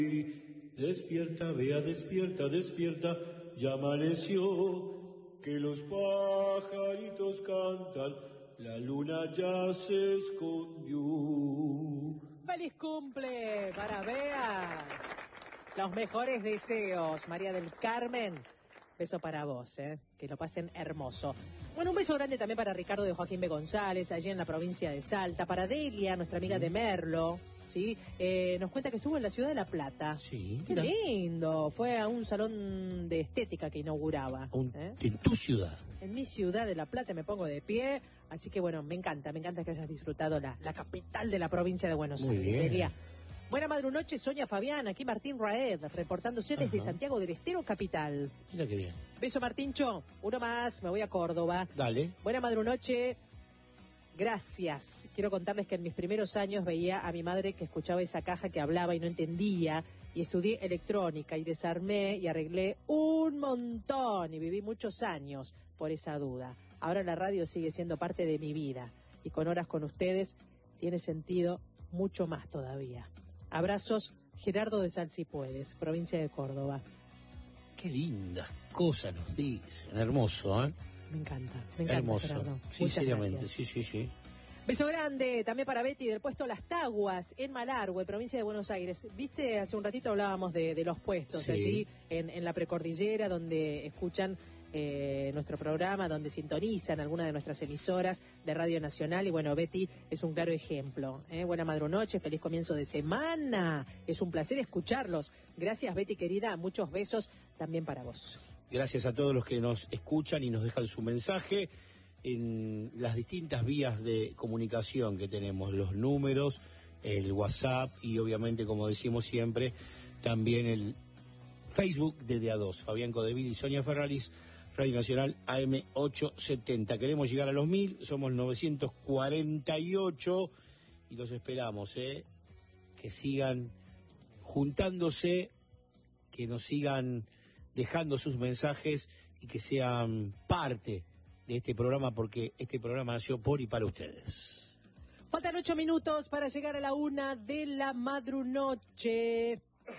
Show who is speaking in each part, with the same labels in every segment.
Speaker 1: Despierta, vea, despierta, despierta, ya amaneció, que los pajaritos cantan, la luna ya se escondió.
Speaker 2: ¡Feliz cumple para Bea! Los mejores deseos, María del Carmen. Beso para vos, que lo pasen hermoso. Bueno, un beso grande también para Ricardo de Joaquín B. González, allí en la provincia de Salta. Para Delia, nuestra amiga de Merlo, ¿sí? Nos cuenta que estuvo en la ciudad de La Plata.
Speaker 3: Sí.
Speaker 2: ¡Qué lindo! Fue a un salón de estética que inauguraba.
Speaker 3: En tu ciudad.
Speaker 2: En mi ciudad de La Plata, me pongo de pie. Así que bueno, me encanta que hayas disfrutado la capital de la provincia de Buenos Aires.
Speaker 3: Muy bien.
Speaker 2: Delia. Buena madrunoche, Sonia Fabián, aquí Martín Raed, reportándose desde Santiago del Estero, capital.
Speaker 3: Mira qué bien.
Speaker 2: Beso, Martíncho. Uno más, me voy a Córdoba.
Speaker 3: Dale.
Speaker 2: Buena madrunoche. Gracias. Quiero contarles que en mis primeros años veía a mi madre que escuchaba esa caja que hablaba y no entendía, y estudié electrónica y desarmé y arreglé un montón y viví muchos años por esa duda. Ahora la radio sigue siendo parte de mi vida y con horas con ustedes tiene sentido mucho más todavía. Abrazos, Gerardo de Salsipuedes, provincia de Córdoba.
Speaker 3: Qué lindas cosas nos dicen. Hermoso, ¿eh?
Speaker 2: Me encanta,
Speaker 3: hermoso.
Speaker 2: Gerardo.
Speaker 3: Sinceramente,
Speaker 2: Muchas gracias.
Speaker 3: sí.
Speaker 2: Beso grande también para Betty del puesto Las Taguas en Malargüe, provincia de Buenos Aires. Viste, hace un ratito hablábamos de los puestos allí en la precordillera donde escuchan nuestro programa, donde sintonizan alguna de nuestras emisoras de Radio Nacional. Y bueno, Betty es un claro ejemplo. Buena madrunoche, feliz comienzo de semana. Es un placer escucharlos. Gracias, Betty querida. Muchos besos también para vos.
Speaker 3: Gracias a todos los que nos escuchan y nos dejan su mensaje en las distintas vías de comunicación que tenemos, los números, el WhatsApp y obviamente, como decimos siempre, también el Facebook de DA2, Fabián Codevil y Sonia Ferraris, Radio Nacional AM 870. Queremos llegar a los 1000, somos 948 y los esperamos, que sigan juntándose, que nos sigan dejando sus mensajes y que sean parte de este programa, porque este programa nació por y para ustedes.
Speaker 2: Faltan 8 minutos para llegar a la 1 de la madrunoche.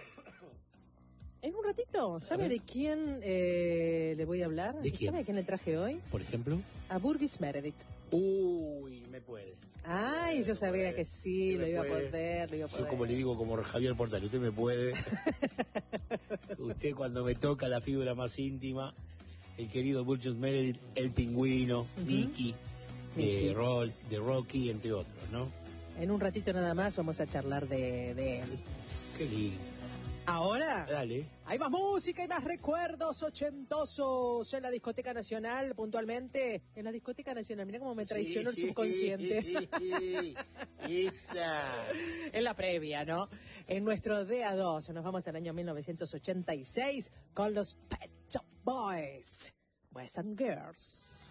Speaker 2: En un ratito, ¿sabe de quién le voy a hablar?
Speaker 3: ¿De quién?
Speaker 2: ¿Sabe de quién le traje hoy?
Speaker 3: Por ejemplo.
Speaker 2: A Burgis Meredith.
Speaker 3: Uy, me puede.
Speaker 2: Ay, yo sabía que sí, lo iba a poder.
Speaker 3: Yo como le digo, como Javier Portal, usted me puede. Usted cuando me toca la fibra más íntima, el querido Burgis Meredith, el pingüino, Mickey, de Rocky, entre otros, ¿no?
Speaker 2: En un ratito nada más vamos a charlar de él.
Speaker 3: Qué lindo.
Speaker 2: Ahora,
Speaker 3: dale.
Speaker 2: Hay más música y más recuerdos ochentosos en la Discoteca Nacional, puntualmente. En la Discoteca Nacional, mirá cómo me traicionó el subconsciente.
Speaker 3: Esa.
Speaker 2: En la previa, ¿no? En nuestro DA2, nos vamos al año 1986 con los Pet Shop Boys, Boys and Girls.